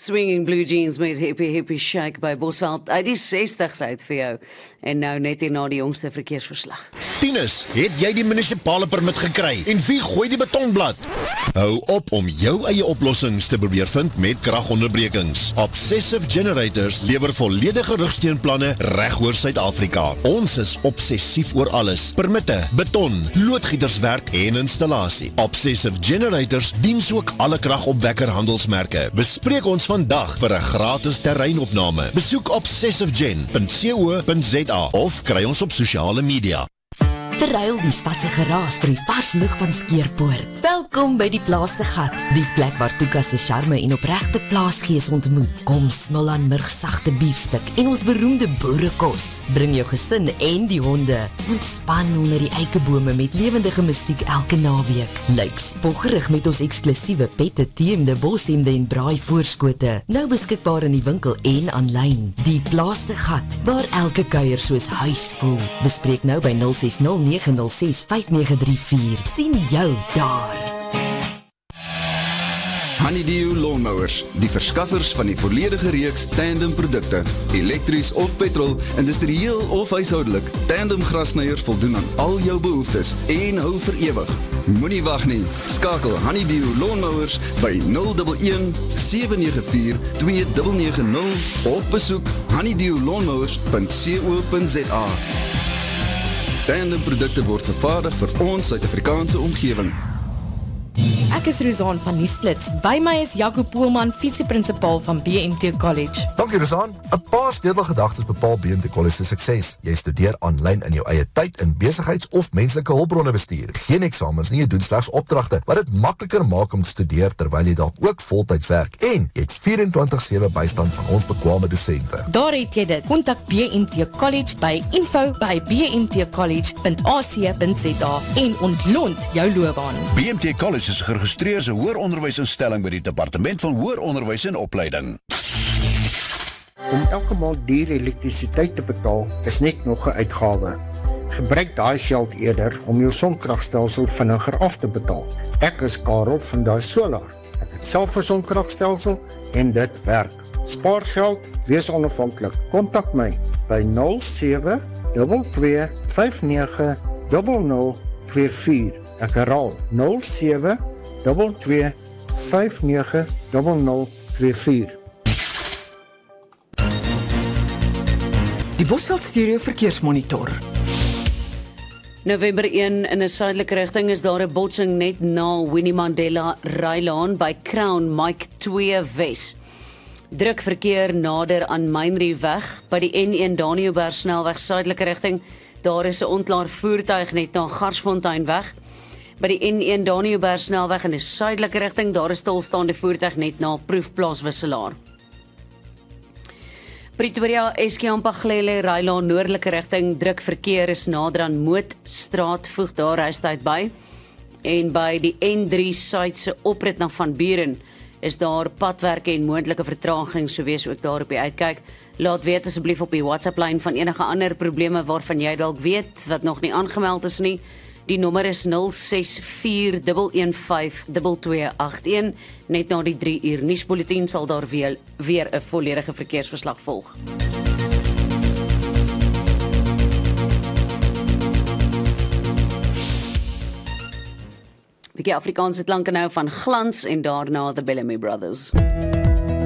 Swinging Blue Jeans met Hippie Shake by Bosveld uit die 60s uit vir jou. En nou net hierna die jongste verkeersverslag. Tinus, het jy die munisipale permit gekry? En wie gooi die betonblad? Hou op om jou eie oplossings te probeer vind met kragonderbrekings. Obsessive Generators lewer volledige rugsteunplanne reg oor Suid-Afrika. Ons is obsessief oor alles. Permitte, beton, loodgieterswerk en installasie. Obsessive Generators diens ook alle kragopwekker handelsmerke. Bespreek ons vandag vir 'n gratis terreinopname. Besoek obsessivegen.co.za of kry ons op sosiale media. Verruil die stadse geraas vir die vars lug van Skeerpoort. Welkom by die Plaas se Gat, die plek waar Tuka se charme en opregte plaasgees ontmoet. Kom smil aan murgsagte biefstuk en ons beroemde boerekos. Bring jou gesin en die honde. Ontspan onder die eikebome met lewendige musiek elke naweek. Lyk spoggerig met ons eksklusiewe pette, teemde, boshemde en braai voorskote. Nou beskikbaar in die winkel en aanlyn. Die Plaas se Gat, waar elke kuier soos huis voel. Bespreek nou by 060-906-5934. Sien jou daar. Honeydew Lawnmowers, die verskaffers van die volledige reeks tandem produkte, elektries of petrol, industrieel of huishoudelik. Tandem grassnyers voldoen aan al jou behoeftes en hou vir ewig. Moenie wag nie, skakel Honeydew Lawnmowers by 011-794-2990 of besoek honeydewlawnmowers.co.za. Tandem produkte word vervaardig vir ons Suid-Afrikaanse omgewing. Ek is Rozaan van Niesplits. By my is Jaco Poelman, visieprinsipal van BMT College. Dankie Rozaan. 'n paar sleutelgedagtes bepaal BMT College se sukses. Jy studeer aanlyn in jou eie tyd in besigheids- of menslike hulpbronne bestuur. Geen eksamens nie, jy doen slegs opdragte, wat dit makliker maak om te studeer terwyl jy dalk ook voltyds werk. En jy het 24/7 bystand van ons bekwame dosente. Daar het jy dit. Kontak BMT College by info@bmtcollege.ac.za en ontlont jou loopbaan. BMT College is geregistreerde hooronderwysinstelling by die Departement van Hooronderwys en Opleiding. Om elke maand duur elektrisiteit te betaal is net nog 'n uitgawe. Gebruik daai geld eerder om jou sonkragstelsel vinniger af te betaal. Ek is Karel van Daai Solar. Ek het self 'n sonkragstelsel en dit werk. Spaar geld, wees onafhanklik. Kontak my by 0722590024. Ek herhaal 0722590024. Die Bosveld Stereo Verkeersmonitor. November 1 in 'n suidelike rigting is daar 'n botsing net na Winnie Mandela Rylaan by Crown Mike 2 Wes. Druk verkeer nader aan Mynrieweg by die N1 Daniëlberg snelweg suidelike rigting. Daar is 'n onklaar voertuig net na Garsfonteinweg. By die N1 Daniëlberg snelweg in 'n suidelike rigting, daar is stilstaande voertuig net na Proefplaas Wisselaar. Pretoria Eskeampaglele Rylaan noordelike rigting, druk verkeer is nader aan Mootstraat, voeg daar huistyd by. En by die N3 Suidse oprit na Van Buren is daar padwerke en moontlike vertraging, so wees ook daar op die uitkyk. Laat weet asseblief op die WhatsApp-lyn van enige ander probleme waarvan jy dalk weet wat nog nie aangemeld is nie. Die nommer is 0641152281. Net na die 3 uur nuusbulletin sal daar weer 'n volledige verkeersverslag volg. Bietjie Afrikaanse klanke nou van Glans en daarna The Bellamy Brothers.